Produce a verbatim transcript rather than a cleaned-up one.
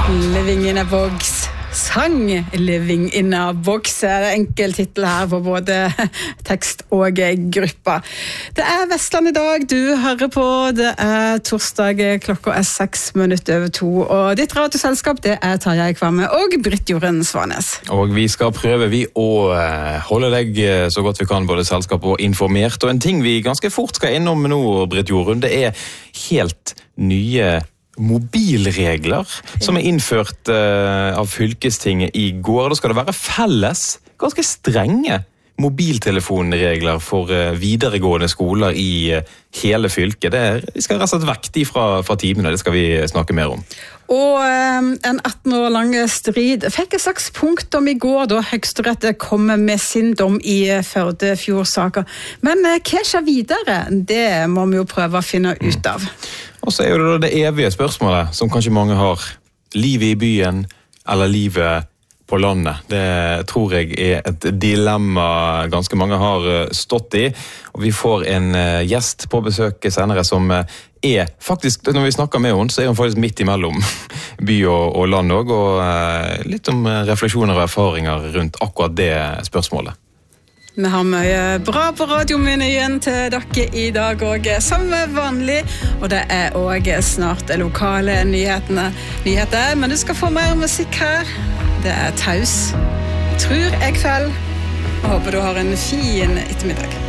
Living in a box. Sang Living in a box er enkel titel her på både tekst og gruppa. Det er Vestland i dag du hører på. Det er torsdag, klokka er seks minutter over to. Og ditt radioselskap det er Tarjei Kvamme og Britt Jorunn Svanes. Og vi skal prøve vi å holde deg så godt vi kan, både selskap og informert. Og en ting vi ganske fort skal innom nå, Britt Jorunn, det er helt nye mobilregler som er innført uh, av fylkestinget i går. Da skal det være felles, ganske strenge mobiltelefonregler for uh, videregående skoler i uh, hele fylket. Det er, vi skal rett og slett vekk de fra, fra timene, det skal vi snakke mer om. Og um, en atten år lang strid fikk et slags punktum i går da Høyesterett kom med sin dom i Førdefjord-saken. Men uh, hva skjer videre? Det må vi jo prøve å finne ut av. Mm. Og så er det det evige spørsmålet, som kanskje mange har. Livet i byen, eller livet på landet? Det tror jeg er et dilemma ganske mange har stått i. Og vi får en gjest på besøk senere som er faktisk, når vi snakker med henne, så er hun faktisk midt imellom by og, og land også, og litt om refleksjoner og erfaringer rundt akkurat det spørsmålet. Vi har mye bra på radiomenyen til dere i dag og som vanlig, og det er også snart lokale nyhetene. nyheter, men du skal få mer musikk her. Det er Taus. Tror jeg kveld. Jeg håper du har en fin ettermiddag.